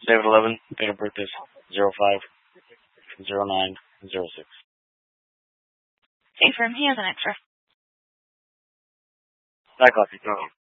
David 11, date of birth is 050906. Affirm, he has an extra. I copy.